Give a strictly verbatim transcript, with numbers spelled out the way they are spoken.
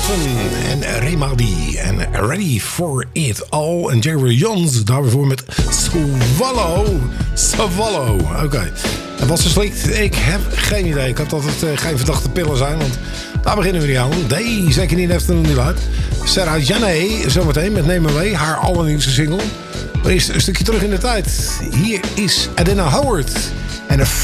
En Remadi. En Ready for It All. En Jerry Jones daarvoor met Swallow. Swallow. Oké. Okay. En wat ze slikt? Ik heb geen idee. Ik hoop dat het uh, geen verdachte pillen zijn. Want daar beginnen we niet aan. Nee, zeker niet even niet uit. Sarah Jane zometeen met Neem Me Mee. Haar allernieuwste single. Maar eerst een stukje terug in de tijd. Hier is Adina Howard. En een